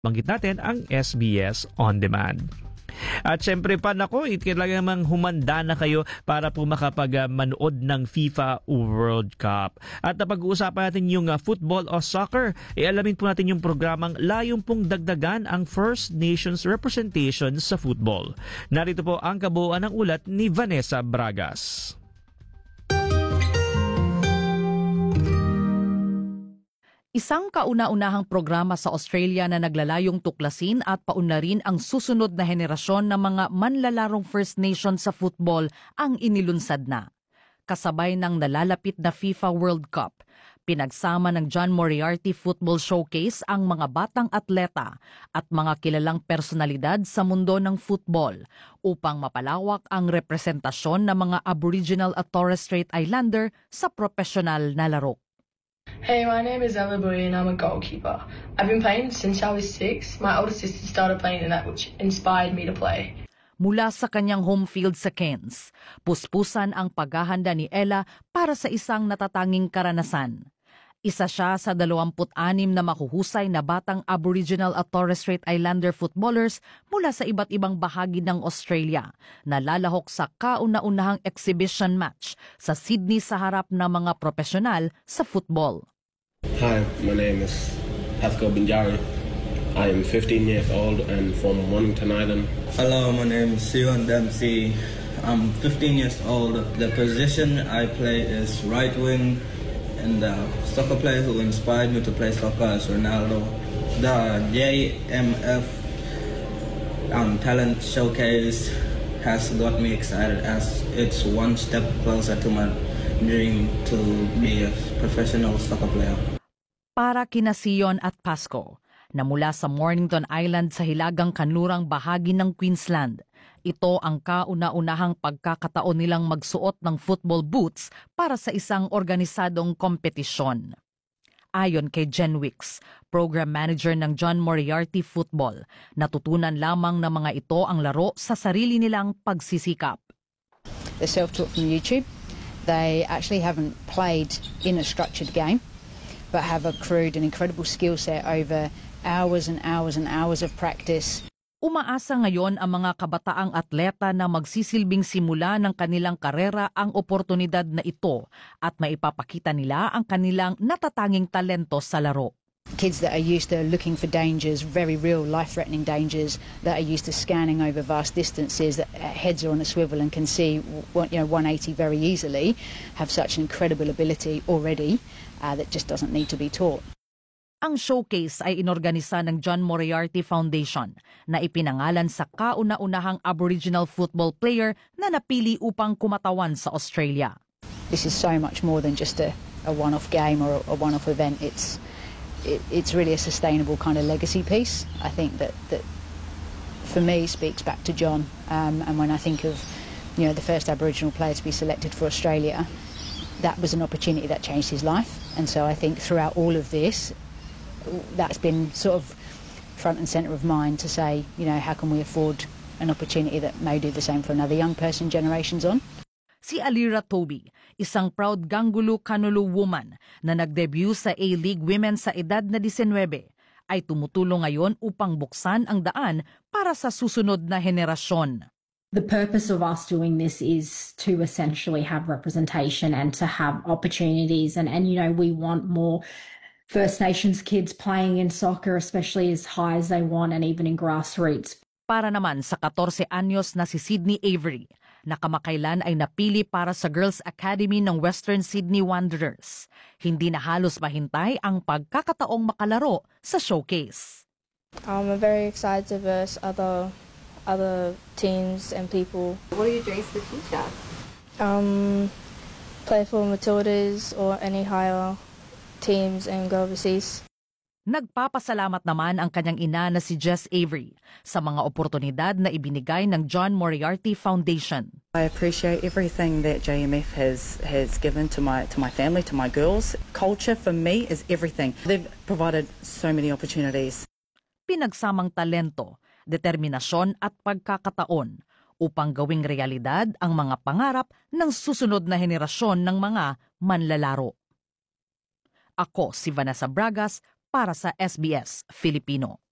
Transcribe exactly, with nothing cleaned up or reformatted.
Banggit natin ang S B S On Demand. At syempre pa nako, kailangan namang humanda na kayo para po makapag-manood ng FIFA World Cup. At napag-uusapan natin yung uh, football o soccer, e alamin po natin yung programang layong pong dagdagan ang First Nations representation sa football. Narito po ang kabuuan ng ulat ni Vanessa Bragas. Isang kauna-unahang programa sa Australia na naglalayong tuklasin at paunlarin ang susunod na henerasyon ng mga manlalarong First Nations sa football ang inilunsad na. Kasabay ng nalalapit na FIFA World Cup, pinagsama ng John Moriarty Football Showcase ang mga batang atleta at mga kilalang personalidad sa mundo ng football upang mapalawak ang representasyon ng mga Aboriginal at Torres Strait Islander sa profesional na laro. Hey, my name is Ella Boy and I'm a goalkeeper. I've been playing since I was six. My older sister started playing in that, which inspired me to play. Mula sa kanyang home field sa Cairns, puspusan ang paghahanda ni Ella para sa isang natatanging karanasan. Isa siya sa dalawampu't anim na makuhusay na batang Aboriginal at Torres Strait Islander footballers mula sa iba't ibang bahagi ng Australia na lalahok sa kauna-unahang exhibition match sa Sydney sa harap ng mga profesional sa football. Hi, my name is Pascal Binjari. I am fifteen years old and from Wellington Island. Hello, my name is Sion Dempsey. I'm fifteen years old. The position I play is right wing. And the soccer player who inspired me to play soccer is Ronaldo. The J M F um, Talent Showcase has got me excited as it's one step closer to my dream to be a professional soccer player. Para kina Sion at Pasco, na mula sa Mornington Island sa hilagang kanlurang bahagi ng Queensland, ito ang kauna-unahang pagkakataon nilang magsuot ng football boots para sa isang organisadong kompetisyon. Ayon kay Jen Wicks, program manager ng John Moriarty Football, natutunan lamang ng mga ito ang laro sa sarili nilang pagsisikap. They're self-taught from YouTube. They actually haven't played in a structured game, but have accrued an incredible skill set over hours and hours and hours of practice. Umaasa ngayon ang mga kabataang atleta na magsisilbing simula ng kanilang karera ang oportunidad na ito at maipapakita nila ang kanilang natatanging talento sa laro. Kids that are used to looking for dangers, very real life-threatening dangers, that are used to scanning over vast distances, that heads are on a swivel and can see you know, one eighty very easily, have such an incredible ability already uh, that just doesn't need to be taught. Ang showcase ay inorganisa ng John Moriarty Foundation na ipinangalan sa kauna-unahang Aboriginal football player na napili upang kumatawan sa Australia. This is so much more than just a, a one-off game or a, a one-off event. It's it, it's really a sustainable kind of legacy piece. I think that, that for me speaks back to John. Um, and when I think of you know the first Aboriginal player to be selected for Australia, that was an opportunity that changed his life. And so I think throughout all of this, that's been sort of front and centre of mind to say, you know, how can we afford an opportunity that may do the same for another young person generations on? Si Alira Toby, isang proud Gangulu Kanulu woman na nag-debut sa A-League Women sa edad na nineteen, ay tumutulong ngayon upang buksan ang daan para sa susunod na henerasyon. The purpose of us doing this is to essentially have representation and to have opportunities and, and you know, we want more First Nations kids playing in soccer, especially as high as they want and even in grassroots. Para naman sa fourteen anyos na si Sydney Avery, na kamakailan ay napili para sa Girls Academy ng Western Sydney Wanderers. Hindi na halos mahintay ang pagkakataong makalaro sa showcase. Um, I'm very excited to verse other, other teams and people. What are your dreams for the future? Um, play for Matildas or any higher teams and go overseas. Nagpapasalamat naman ang kanyang ina na si Jess Avery sa mga oportunidad na ibinigay ng John Moriarty Foundation. I appreciate everything that J M F has has given to my to my family, to my girls. Culture for me is everything. They've provided so many opportunities. Pinagsamang talento, determinasyon at pagkakataon upang gawing realidad ang mga pangarap ng susunod na henerasyon ng mga manlalaro. Ako si Vanessa Bragas para sa S B S Filipino.